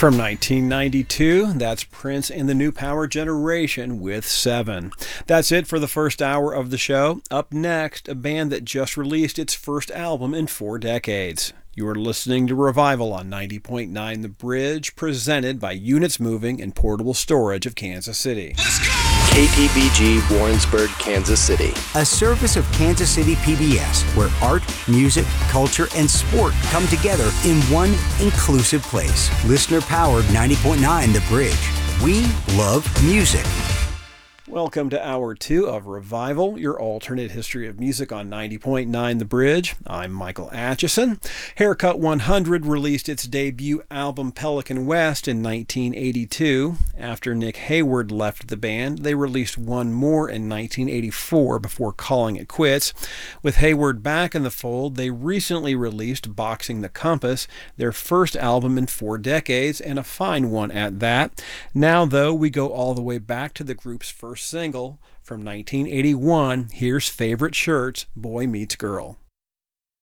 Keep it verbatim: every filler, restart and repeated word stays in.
From nineteen ninety-two, that's Prince and the New Power Generation with Seven. That's it for the first hour of the show. Up next, a band that just released its first album in four decades. You're listening to Revival on ninety point nine The Bridge, presented by Units Moving and Portable Storage of Kansas City. Let's go! K P B G, Warrensburg, Kansas City. A service of Kansas City P B S, where art, music, culture, and sport come together in one inclusive place. Listener-powered ninety point nine The Bridge. We love music. Welcome to Hour two of Revival, your alternate history of music on ninety point nine The Bridge. I'm Michael Atchison. Haircut one hundred released its debut album Pelican West in nineteen eighty-two. After Nick Hayward left the band, they released one more in nineteen eighty-four before calling it quits. With Hayward back in the fold, they recently released Boxing the Compass, their first album in four decades, and a fine one at that. Now, though, we go all the way back to the group's first single from nineteen eighty-one. Here's Favorite Shirts, Boy Meets Girl.